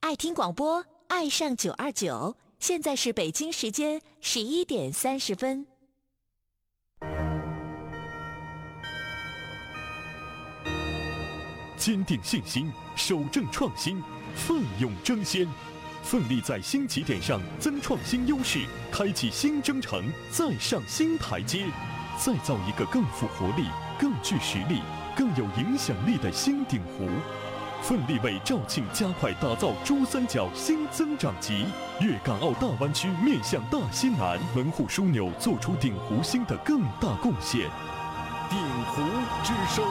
爱听广播，爱上929。现在是北京时间11点30分。 坚定信心，守正创新，奋勇争先，奋力在新起点上增创新优势，开启新征程，再上新台阶，再造一个更富活力、更具实力、更有影响力的新鼎湖。奋力为肇庆加快打造珠三角新增长极，粤港澳大湾区面向大西南，门户枢纽做出鼎湖新的更大贡献。鼎湖之声。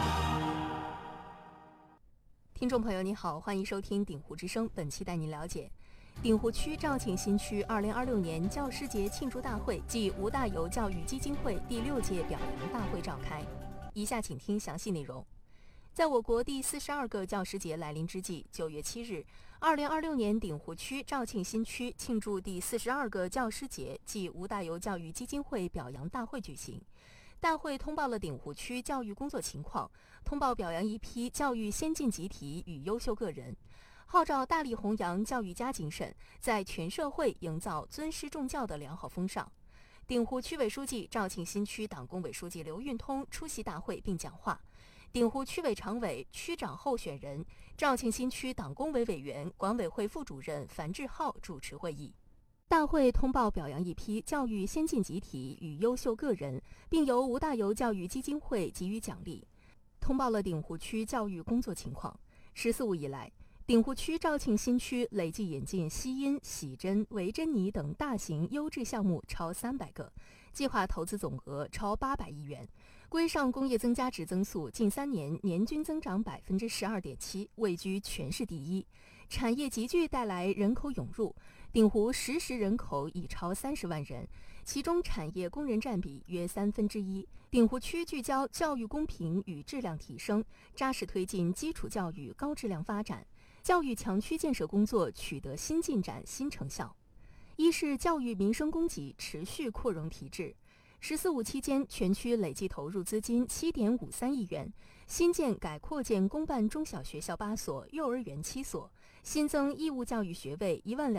听众朋友你好，欢迎收听鼎湖之声。本期带您了解鼎湖区肇庆新区2026年教师节庆祝大会暨吴大猷教育基金会第6届表扬大会召开。以下请听详细内容。在我国第42个教师节来临之际，9月7日，2026年鼎湖区肇庆新区庆祝第42个教师节暨吴大猷教育基金会表扬大会举行。大会通报了鼎湖区教育工作情况，通报表扬一批教育先进集体与优秀个人，号召大力弘扬教育家精神，在全社会营造尊师重教的良好风尚。鼎湖区委书记、肇庆新区党工委书记刘运通出席大会并讲话。鼎湖区委常委、区长候选人、肇庆新区党工委委员、管委会副主任樊志浩主持会议。大会通报表扬一批教育先进集体与优秀个人，并由吴大猷教育基金会给予奖励。通报了鼎湖区教育工作情况。“14五”以来，鼎湖区肇庆新区累计引进西音、喜珍、维珍妮等大型优质项目超300个，计划投资总额超800亿元。规上工业增加值增速近3年年均增长12.7%，位居全市第一。产业集聚带来人口涌入，鼎湖实时人口已超30万人，其中产业工人占比约1/3。鼎湖区聚焦教育公平与质量提升，扎实推进基础教育高质量发展，教育强区建设工作取得新进展、新成效。一是教育民生供给持续扩容提质。“14五”期间，全区累计投入资金7.53亿元，新建改扩建公办中小学校8所，幼儿园7所，新增义务教育学位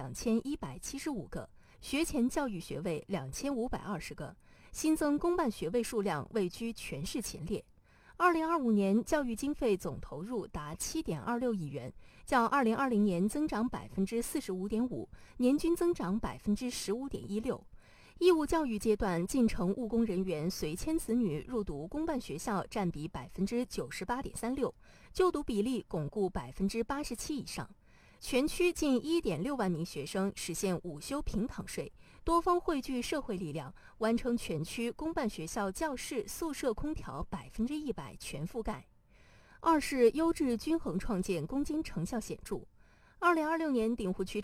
12175个，学前教育学位2520个，新增公办学位数量位居全市前列。2025年教育经费总投入达7.26亿元，较2020年增长45.5%，年均增长15.16%。义务教育阶段进城务工人员随迁子女入读公办学校占比98.36%，就读比例巩固87%以上。全区近1.6万名学生实现午休平躺睡，多方汇聚社会力量，完成全区公办学校教室、宿舍空调100%全覆盖。二是优质均衡创建攻坚成效显著。2026年鼎湖区